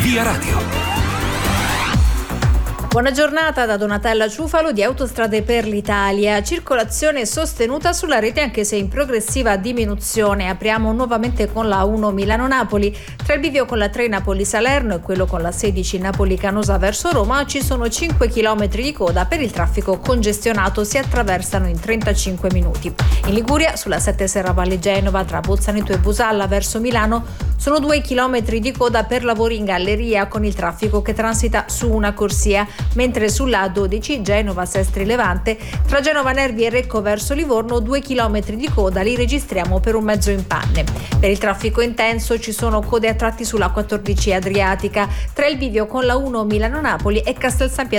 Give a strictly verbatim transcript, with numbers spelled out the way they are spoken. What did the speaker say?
Via Radio. Buona giornata da Donatella Ciufalo di Autostrade per l'Italia. Circolazione sostenuta sulla rete anche se in progressiva diminuzione. Apriamo nuovamente con la uno Milano-Napoli. Tra il bivio con la tre Napoli-Salerno e quello con la sedici Napoli-Canosa verso Roma ci sono cinque chilometri di coda per il traffico congestionato. Si attraversano in trentacinque minuti. In Liguria sulla sette Serravalle-Genova tra Bolzaneto e Busalla verso Milano sono due chilometri di coda per lavori in galleria con il traffico che transita su una corsia. Mentre sulla A dodici Genova-Sestri-Levante tra Genova Nervi e Recco verso Livorno due chilometri di coda li registriamo per un mezzo in panne. Per il traffico intenso ci sono code a tratti sulla quattordici Adriatica tra il bivio con la uno Milano-Napoli e Castel San Pietro